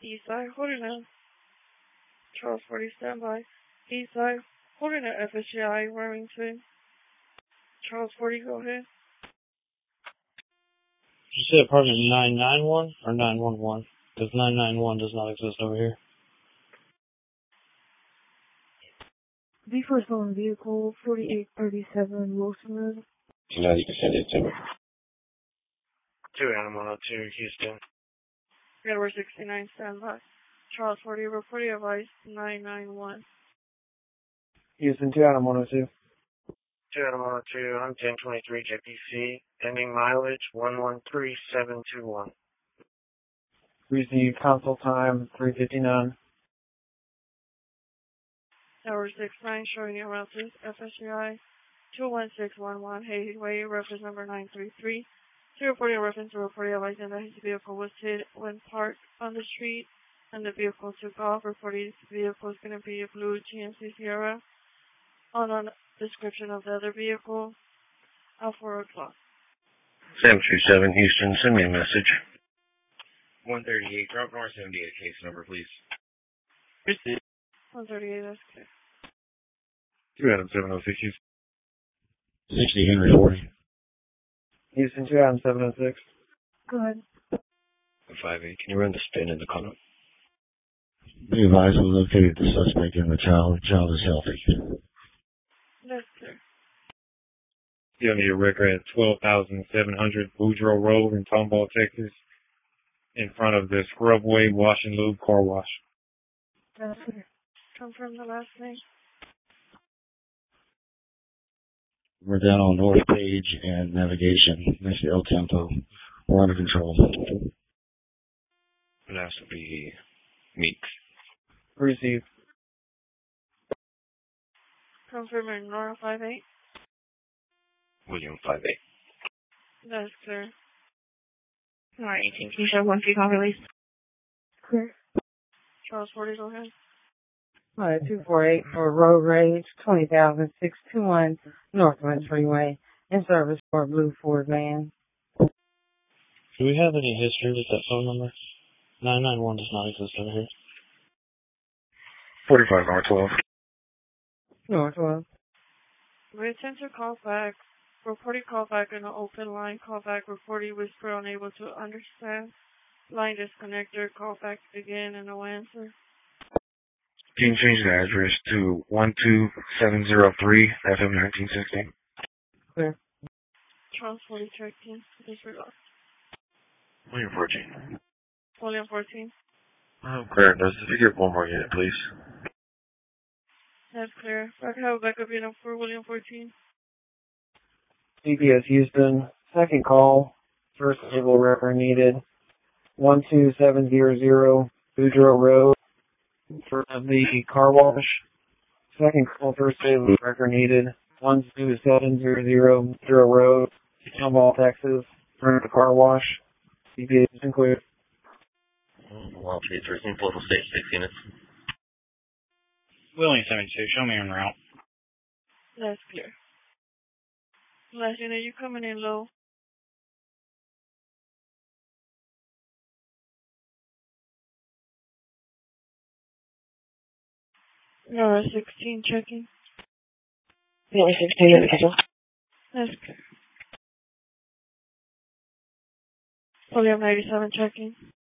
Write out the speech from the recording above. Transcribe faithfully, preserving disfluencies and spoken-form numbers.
Eastside, holding at Charles forty, standby. Eastside, holding at F S G I, Remington. Charles forty, go ahead. Did you say apartment nine nine one or nine one one? Because nine nine one does not exist over here. The first on vehicle, forty-eight thirty-seven Wilson Road. Now you can send it to me. two Adam one oh two, Houston. Edward sixty-nine, standby. Charles forty, reporting advice nine nine one. Houston, two Adam one oh two. two Adam one oh two, I'm ten twenty-three J P C, ending mileage one one three seven two one. Received console time three fifty-nine. Tower six nine, showing you around F S G I two one six one one, Hayway, reference number nine three three. To report your reference to report your license that his vehicle was hit when parked on the street and the vehicle took off. Reporting this vehicle is going to be a blue G M C Sierra. On a description of the other vehicle at four o'clock. seven two seven Houston, send me a message. one thirty-eight, drop north seventy-eight, case number, please. Received. one thirty-eight, that's clear. two Adam seven oh six Houston. sixty Henry forty. Houston, two Adam seven oh six. Go ahead. five eight, can you run the spin in the column? Be advised, we located the suspect in the child. The child is healthy. That's clear. You have your record at twelve thousand seven hundred Boudreaux Road in Tomball, Texas, in front of the Scrubway Wash and Lube Car Wash. That's clear. Confirm the last name. We're down on North Page and navigation next to El Tempo. We're under control. It has to be Meeks. Received. Confirming Nora five eight. William five eight. That's clear. Alright, eighteen, can you show one feet on release? Clear. Charles forty, go ahead. Alright, two four eight for road rage, twenty thousand six two one Northwest Freeway, in service for a blue Ford van. Do we have any history with that phone number? nine nine one does not exist over here. forty-five North twelve. North twelve. We attempt to call back. Reporting call back in an open line. Call back reporting whisper unable to understand. Line disconnected. Call back again and no answer. Can you change the address to one two seven zero three F M nineteen sixty? Clear. Charles forty, checking. Disregard. William fourteen. William fourteen. Oh, clear. Does if you get one more unit, please? That's clear. I can have a backup unit for William fourteen. C P S Houston, second call. First civil record needed. one two seven zero zero Boudreaux Road. For the car wash. Second call, first civil record needed. one two seven zero zero Boudreaux Road, Tomball, Texas. For the car wash. C P S is included. Well, there's some total state six units. William seventy-two, show me en route. That's clear. Last unit, you coming in low. Nora sixteen, checking. Nora sixteen, individual. That's clear. William ninety-seven, checking.